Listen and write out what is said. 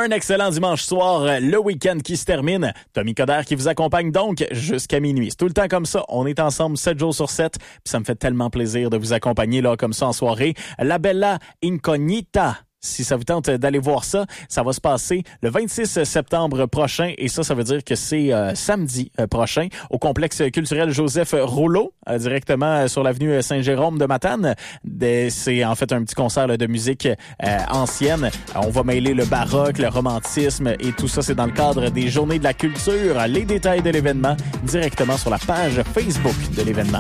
Un excellent dimanche soir, le week-end qui se termine. Tommy Coderre qui vous accompagne donc jusqu'à minuit. C'est tout le temps comme ça. On est ensemble 7 jours sur 7. Puis ça me fait tellement plaisir de vous accompagner là comme ça en soirée. La Bella Incognita. Si ça vous tente d'aller voir ça, ça va se passer le 26 septembre prochain et ça veut dire que c'est samedi prochain au complexe culturel Joseph Rouleau, directement sur l'avenue Saint-Jérôme de Matane. C'est en fait un petit concert de musique ancienne. On va mêler le baroque, le romantisme et tout ça, c'est dans le cadre des Journées de la culture. Les détails de l'événement directement sur la page Facebook de l'événement.